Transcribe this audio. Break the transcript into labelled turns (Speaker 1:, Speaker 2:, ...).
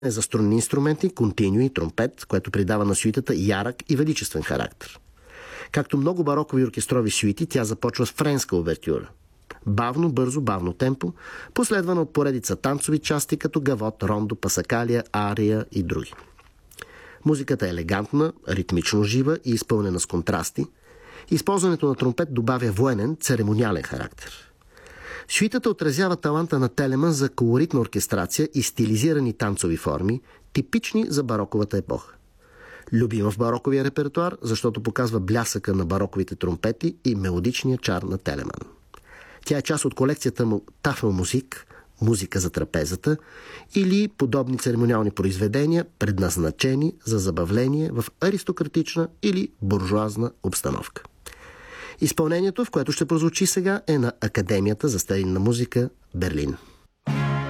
Speaker 1: за струнни инструменти, континуи, тромпет, което придава на сюитата ярък и величествен характер. Както много барокови оркестрови сюити, тя започва с френска увертюра. Бавно, бързо, бавно темпо, последвана от поредица танцови части, като гавот, рондо, пасакалия, ария и други. Музиката е елегантна, ритмично жива и изпълнена с контрасти. Използването на тромпет добавя военен, церемониален характер. Сюитата отразява таланта на Телеман за колоритна оркестрация и стилизирани танцови форми, типични за бароковата епоха. Любима в бароковия репертуар, защото показва блясъка на бароковите тромпети и мелодичния чар на Телеман. Тя е част от колекцията му Тафелмузик, музика за трапезата, или подобни церемониални произведения, предназначени за забавление в аристократична или буржуазна обстановка. Изпълнението, в което ще прозвучи сега, е на Академията за старинна музика, Берлин.